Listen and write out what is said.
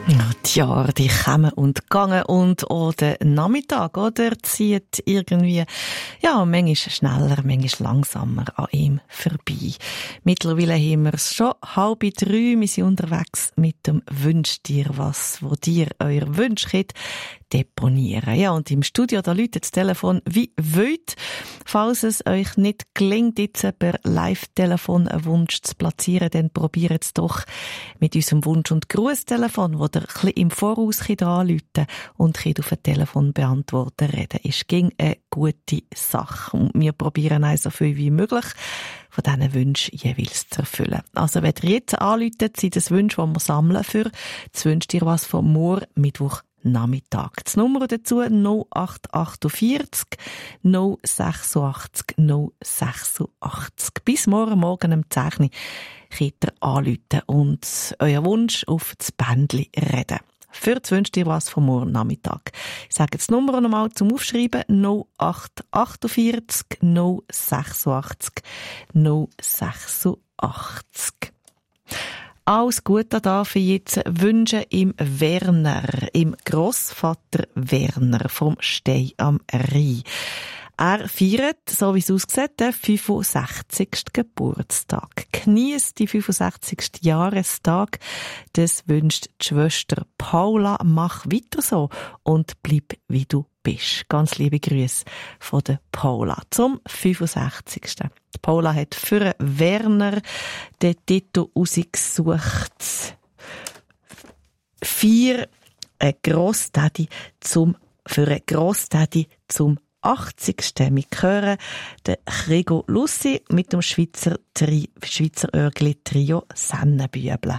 Die Jahre, die kommen und gehen und auch der Nachmittag, oder, zieht irgendwie, ja, manchmal schneller, manchmal langsamer an ihm vorbei. Mittlerweile haben wir es schon 2:30, wir sind unterwegs mit dem «Wünsch dir was», wo dir euer Wunsch habt, deponieren. Ja, und im Studio, da läutet das Telefon wie wild. Falls es euch nicht gelingt, jetzt per Live-Telefon einen Wunsch zu platzieren, dann probiert es doch mit unserem Wunsch- und Grußtelefon, wo ihr ein bisschen im Voraus anrufen und auf ein Telefonbeantworter reden. Ist gegen eine gute Sache. Und wir probieren auch so viel wie möglich von diesen Wünschen jeweils zu erfüllen. Also, wenn ihr jetzt anruft, sind das Wünsche, die wir sammeln für «Das wünscht dir was» von morgen Mittwoch Nachmittag. Die Nummer dazu 0848 086 086. Bis morgen um 10 Uhr könnt ihr anrufen und euer Wunsch auf das Bändchen reden. Für «Das wünscht dir was» von morgen Nachmittag. Ich sage die Nummer nochmal zum Aufschreiben: 0848 086 086. Alles Gute darf ich jetzt wünschen im Werner, im Grossvater Werner vom Stein am Rhein. Er feiert, so wie es aussieht, den 65. Geburtstag. Geniesst die 65. Jahrestag. Das wünscht die Schwester Paula. Mach weiter so und bleib wie du bist. Ganz liebe Grüße von der Paula zum 65. Die Paula hat für Werner den Titel ausgesucht. 4 für einen Grossdaddy zum 80. Wir hören den Gregor Lussi mit dem Schweizer Örgli Trio Sennenbüble.